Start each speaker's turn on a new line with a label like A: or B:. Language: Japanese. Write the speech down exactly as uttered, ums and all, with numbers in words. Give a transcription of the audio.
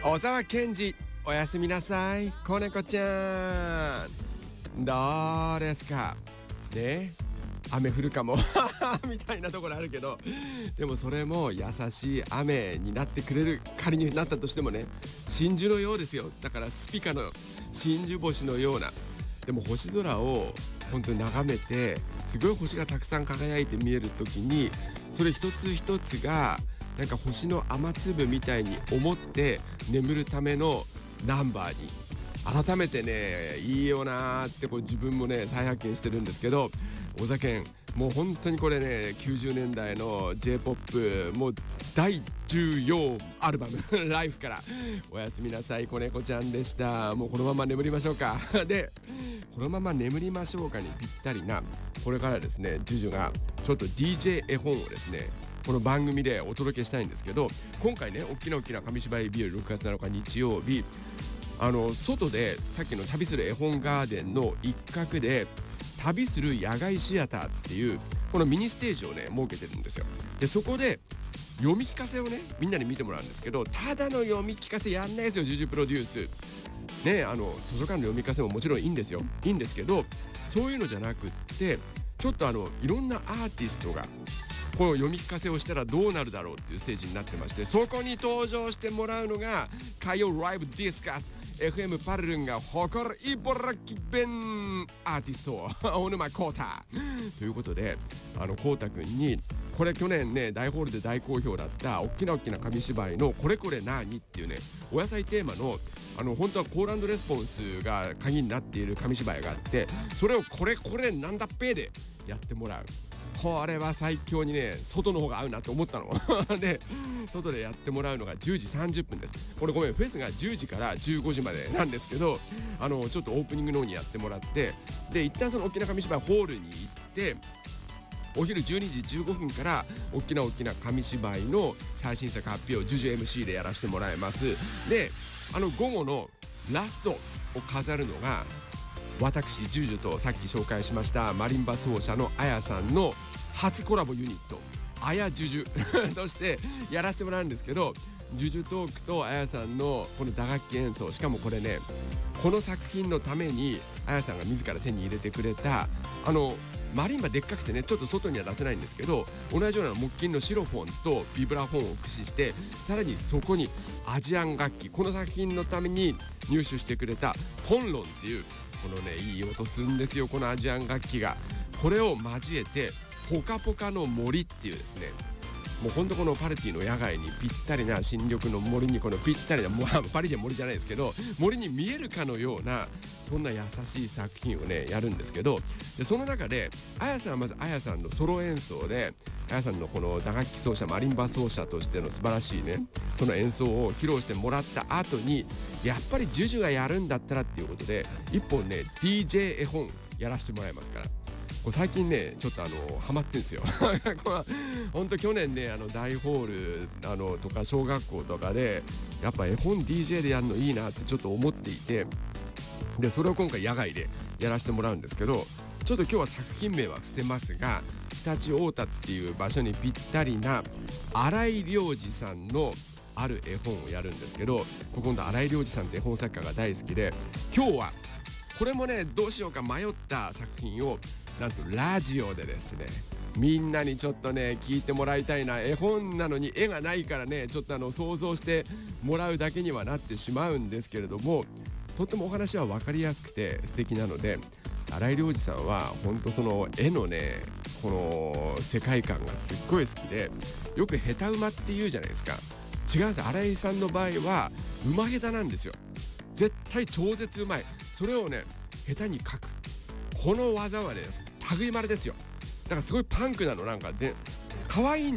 A: 小沢健二、おやすみなさい。子猫ちゃん、どうですかね。雨降るかもみたいなところあるけど、でもそれも優しい雨になってくれる、仮になったとしてもね、真珠のようですよ。だからスピカの真珠星のような。でも星空を本当に眺めて、すごい星がたくさん輝いて見える時に、それ一つ一つがなんか星の雨粒みたいに思って眠るためのナンバーに改めてね、いいよなーってこう自分もね再発見してるんですけど、小沢健、もう本当にこれね、きゅうじゅうねんだいの J-ポップ もう大重要アルバムライフからおやすみなさい子猫ちゃんでした。もうこのまま眠りましょうかで、このまま眠りましょうかにぴったりな、これからですね、ジュジュがちょっと ディージェー 絵本をですね、この番組でお届けしたいんですけど、今回ね、大きな大きな紙芝居日和ろくがつなのか日曜日、あの外でさっきの旅する絵本ガーデンの一角で旅する野外シアターっていうこのミニステージをね設けてるんですよ。でそこで読み聞かせをねみんなに見てもらうんですけど、ただの読み聞かせやんないですよ。ジュジュプロデュースね、あの図書館の読み聞かせももちろんいいんですよ、いいんですけど、そういうのじゃなくって、ちょっとあのいろんなアーティストがこの読み聞かせをしたらどうなるだろうっていうステージになってまして、そこに登場してもらうのが火曜ライブディスカス エフエム パルルンが誇る茨城弁アーティスト大沼コータということで、あのコータくんにこれ去年ね大ホールで大好評だった大きな大きな紙芝居のこれこれなーにっていうね、お野菜テーマのあの本当はコール&レスポンスが鍵になっている紙芝居があって、それをこれこれなんだっぺーでやってもらう。これは最強にね、外の方が合うなと思ったので、外でやってもらうのがじゅうじさんじゅっぷんです。これごめん、フェスがじゅうじからじゅうごじまでなんですけど、あのちょっとオープニングの方にやってもらって、で一旦その大きな紙芝居ホールに行って、お昼じゅうにじじゅうごふんから大きな大きな紙芝居の最新作発表、ジュジュ エムシー でやらせてもらいます。で、あの午後のラストを飾るのが、私ジュジュとさっき紹介しましたマリンバ奏者のあやさんの初コラボユニット、あやジュジュとしてやらせてもらうんですけど、ジュジュトークとあやさんのこの打楽器演奏、しかもこれね、この作品のためにあやさんが自ら手に入れてくれた、あのマリンバでっかくてね、ちょっと外には出せないんですけど、同じような木琴のシロフォンとビブラフォンを駆使して、さらにそこにアジアン楽器、この作品のために入手してくれたポンロンっていうこのねいい音するんですよ、このアジアン楽器が。これを交えてポカポカの森っていうですね、もうほんとこのパルティの野外にぴったりな、新緑の森にこのぴったりな、もうパリで森じゃないですけど、森に見えるかのような、そんな優しい作品をねやるんですけど、でその中であやさんはまずあやさんのソロ演奏で、あやさんのこの打楽器奏者、マリンバ奏者としての素晴らしいねその演奏を披露してもらった後に、やっぱりジュジュがやるんだったらっていうことで一本ね ディージェー 絵本やらせてもらいますから、これ最近ねちょっとあのハマってんですよほんと去年ね、あの大ホールあのとか小学校とかでやっぱ絵本 ディージェー でやるのいいなってちょっと思っていて、でそれを今回野外でやらせてもらうんですけど、ちょっと今日は作品名は伏せますが、常陸太田っていう場所にぴったりな新井良二さんのある絵本をやるんですけど、今度新井良二さんって絵本作家が大好きで、今日はこれもねどうしようか迷った作品をなんとラジオでですね、みんなにちょっとね聞いてもらいたいな。絵本なのに絵がないからね、ちょっとあの想像してもらうだけにはなってしまうんですけれども、とってもお話は分かりやすくて素敵なので、新井良二さんは本当その絵のねこの世界観がすっごい好きで、よく下手馬って言うじゃないですか。違うんです。新井さんの場合は馬下手なんですよ。絶対超絶うまい。それをね下手に描く、この技はね類いまれですよ。だからすごいパンクなの、なんかで可愛いん